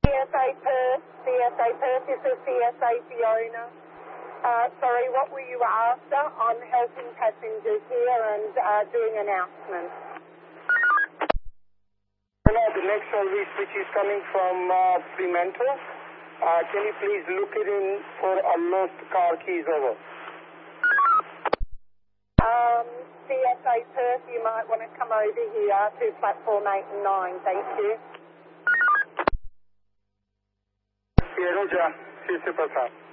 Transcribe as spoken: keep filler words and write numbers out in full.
C S A Perth, C S A Perth, this is C S A Fiona. Uh, sorry, what were you after? I'm helping passengers here and uh, doing announcements. The next service which is coming from uh, Fremantle, uh, can you please look it in for a lost car keys over? Um, C S A Perth, you might want to come over here to platform eight and nine, thank you. Yeah, Roger. See you, Super.